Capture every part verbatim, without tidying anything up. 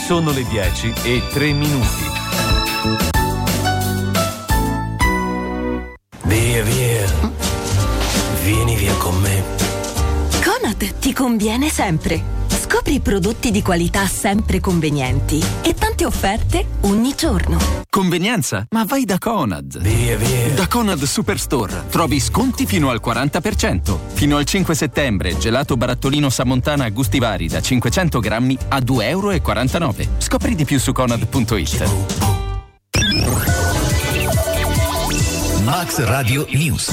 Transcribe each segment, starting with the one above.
Sono le dieci e tre minuti. Via, via. Vieni via con me. Conad ti conviene sempre. Scopri prodotti di qualità sempre convenienti e tante offerte ogni giorno. Convenienza? Ma vai da Conad. Via, via. Da Conad Superstore trovi sconti fino al quaranta per cento. Fino al cinque settembre, gelato barattolino Samontana a gusti vari da cinquecento grammi a due euro e quarantanove. Scopri di più su conad punto it. Max Radio News.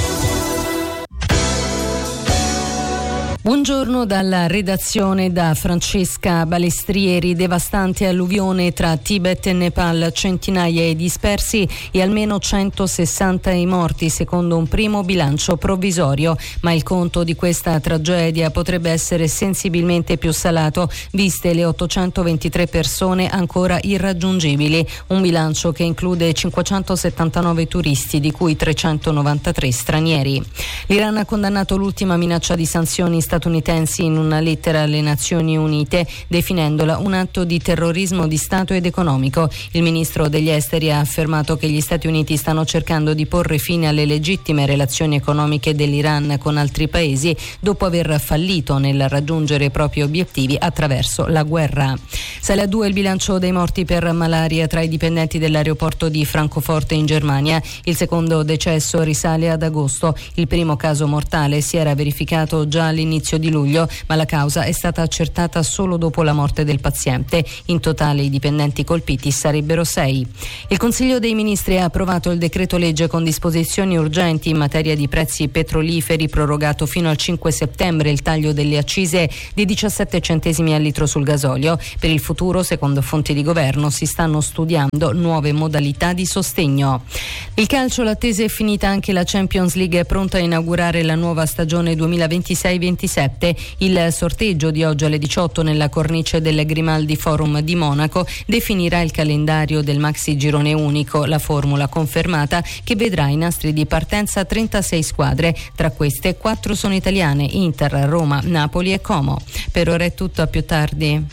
Buongiorno dalla redazione da Francesca Balestrieri. Devastante alluvione tra Tibet e Nepal, centinaia i dispersi e almeno centosessanta i morti secondo un primo bilancio provvisorio, ma il conto di questa tragedia potrebbe essere sensibilmente più salato viste le ottocentoventitré persone ancora irraggiungibili, un bilancio che include cinquecentosettantanove turisti di cui trecentonovantatré stranieri. L'Iran ha condannato l'ultima minaccia di sanzioni statunitensi in una lettera alle Nazioni Unite, definendola un atto di terrorismo di Stato ed economico. Il ministro degli esteri ha affermato che gli Stati Uniti stanno cercando di porre fine alle legittime relazioni economiche dell'Iran con altri paesi dopo aver fallito nel raggiungere i propri obiettivi attraverso la guerra. Sale a due il bilancio dei morti per malaria tra i dipendenti dell'aeroporto di Francoforte in Germania. Il secondo decesso risale ad agosto. Il primo caso mortale si era verificato già all'inizio di luglio, ma la causa è stata accertata solo dopo la morte del paziente. In totale i dipendenti colpiti sarebbero sei. Il Consiglio dei Ministri ha approvato il decreto legge con disposizioni urgenti in materia di prezzi petroliferi, prorogato fino al cinque settembre il taglio delle accise di diciassette centesimi al litro sul gasolio. Per il futuro, secondo fonti di governo, si stanno studiando nuove modalità di sostegno. Il calcio, l'attesa è finita, anche la Champions League è pronta a inaugurare la nuova stagione duemilaventisei ventisette. Il sorteggio di oggi alle diciotto nella cornice del Grimaldi Forum di Monaco definirà il calendario del maxi girone unico, la formula confermata che vedrà i nastri di partenza trentasei squadre, tra queste quattro sono italiane: Inter, Roma, Napoli e Como. Per ora è tutto, a più tardi.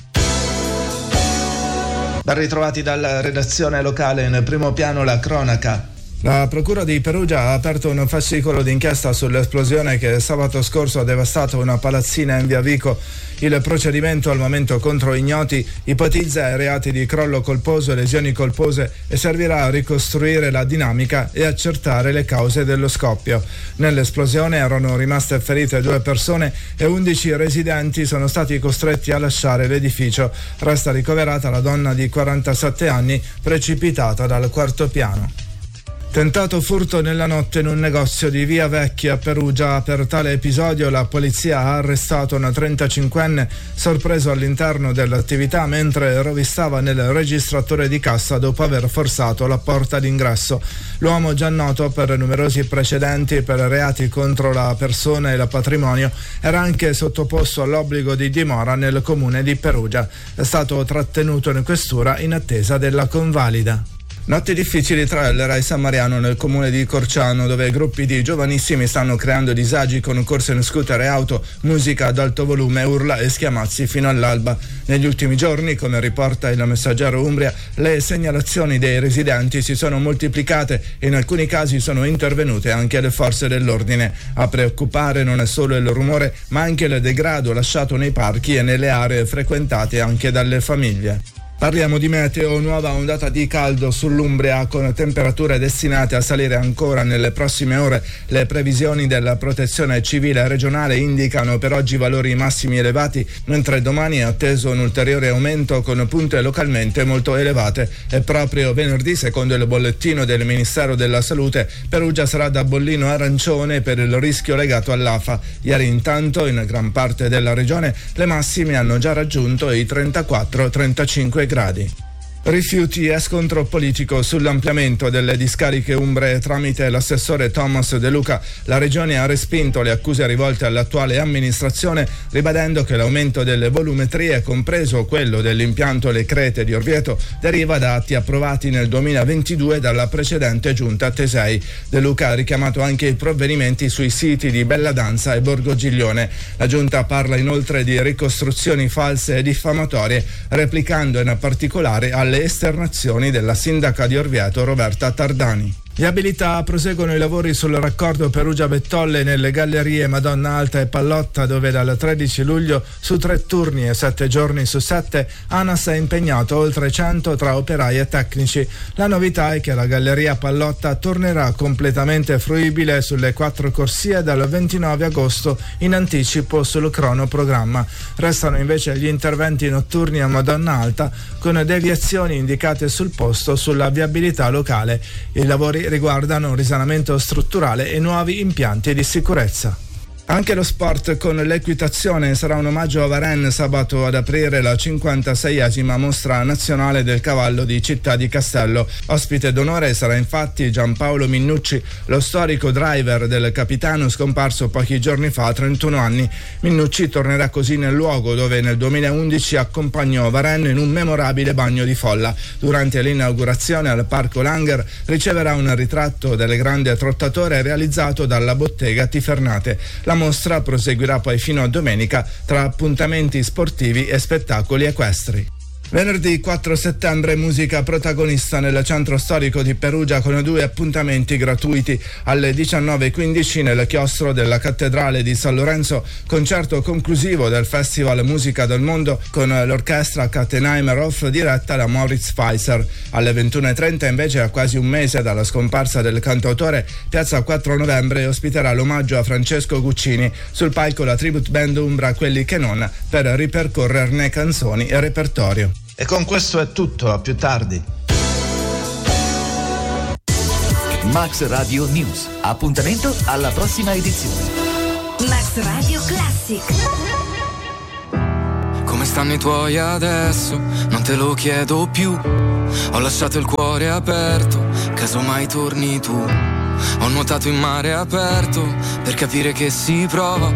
Ben ritrovati dalla redazione locale. In primo piano la cronaca. La Procura di Perugia ha aperto un fascicolo d'inchiesta sull'esplosione che sabato scorso ha devastato una palazzina in via Vico. Il procedimento, al momento contro ignoti, ipotizza reati di crollo colposo e lesioni colpose e servirà a ricostruire la dinamica e accertare le cause dello scoppio. Nell'esplosione erano rimaste ferite due persone e undici residenti sono stati costretti a lasciare l'edificio. Resta ricoverata la donna di quarantasette anni, precipitata dal quarto piano. Tentato furto nella notte in un negozio di Via Vecchia a Perugia. Per tale episodio la polizia ha arrestato un trentacinquenne sorpreso all'interno dell'attività mentre rovistava nel registratore di cassa dopo aver forzato la porta d'ingresso. L'uomo, già noto per numerosi precedenti per reati contro la persona e il patrimonio, era anche sottoposto all'obbligo di dimora nel comune di Perugia. È stato trattenuto in questura in attesa della convalida. Notti difficili tra il Rai San Mariano nel comune di Corciano, dove gruppi di giovanissimi stanno creando disagi con corse in scooter e auto, musica ad alto volume, urla e schiamazzi fino all'alba. Negli ultimi giorni, come riporta il Messaggero Umbria, le segnalazioni dei residenti si sono moltiplicate e in alcuni casi sono intervenute anche le forze dell'ordine. A preoccupare non è solo il rumore, ma anche il degrado lasciato nei parchi e nelle aree frequentate anche dalle famiglie. Parliamo di meteo, nuova ondata di caldo sull'Umbria con temperature destinate a salire ancora nelle prossime ore. Le previsioni della Protezione Civile regionale indicano per oggi valori massimi elevati, mentre domani è atteso un ulteriore aumento con punte localmente molto elevate. E proprio venerdì, secondo il bollettino del Ministero della Salute, Perugia sarà da bollino arancione per il rischio legato all'afa. Ieri intanto in gran parte della regione le massime hanno già raggiunto i trentaquattro trentacinque gradi. Rifiuti e scontro politico sull'ampliamento delle discariche umbre tramite l'assessore Thomas De Luca. La Regione ha respinto le accuse rivolte all'attuale amministrazione, ribadendo che l'aumento delle volumetrie, compreso quello dell'impianto Le Crete di Orvieto, deriva da atti approvati nel duemilaventidue dalla precedente giunta Tesei. De Luca ha richiamato anche i provvedimenti sui siti di Belladanza e Borgo Giglione. La giunta parla inoltre di ricostruzioni false e diffamatorie, replicando in particolare alle le esternazioni della sindaca di Orvieto Roberta Tardani. Viabilità: proseguono i lavori sul raccordo Perugia-Bettolle nelle gallerie Madonna Alta e Pallotta, dove dal tredici luglio su tre turni e sette giorni su sette ANAS ha impegnato oltre cento tra operai e tecnici. La novità è che la galleria Pallotta tornerà completamente fruibile sulle quattro corsie dal ventinove agosto in anticipo sul cronoprogramma. Restano invece gli interventi notturni a Madonna Alta con deviazioni indicate sul posto sulla viabilità locale. I lavori riguardano un risanamento strutturale e nuovi impianti di sicurezza. Anche lo sport con l'equitazione: sarà un omaggio a Varennes sabato ad aprire la cinquantaseiesima mostra nazionale del cavallo di Città di Castello. Ospite d'onore sarà infatti Giampaolo Minnucci, lo storico driver del Capitano scomparso pochi giorni fa a trentuno anni. Minnucci tornerà così nel luogo dove nel duemilaundici accompagnò Varennes in un memorabile bagno di folla. Durante l'inaugurazione al Parco Langer riceverà un ritratto del grande trottatore realizzato dalla bottega Tifernate. La mostra proseguirà poi fino a domenica tra appuntamenti sportivi e spettacoli equestri. Venerdì quattro settembre musica protagonista nel centro storico di Perugia con due appuntamenti gratuiti. Alle diciannove e quindici nel chiostro della cattedrale di San Lorenzo, concerto conclusivo del Festival Musica del Mondo con l'orchestra Kattenheimer Hof diretta da Moritz Pfizer. Alle ventuno e trenta invece, a quasi un mese dalla scomparsa del cantautore, Piazza quattro novembre ospiterà l'omaggio a Francesco Guccini. Sul palco la tribute band Umbra Quelli che non, per ripercorrerne canzoni e repertorio. E con questo è tutto, a più tardi. Max Radio News. Appuntamento alla prossima edizione. Max Radio Classic. Come stanno i tuoi adesso? Non te lo chiedo più. Ho lasciato il cuore aperto, casomai torni tu. Ho nuotato in mare aperto per capire che si prova